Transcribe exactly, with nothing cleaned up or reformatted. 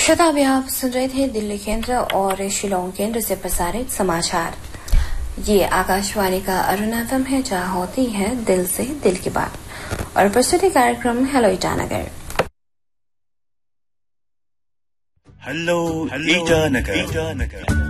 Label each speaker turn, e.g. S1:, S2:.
S1: श्रोता, अभी आप सुन रहे थे दिल्ली केंद्र और शिलोंग केंद्र से प्रसारित समाचार। ये आकाशवाणी का अरुण एफएम है, जहाँ होती है दिल से दिल की बात। और प्रस्तुति कार्यक्रम हेलो ईटानगर।
S2: हेलो ईटानगर।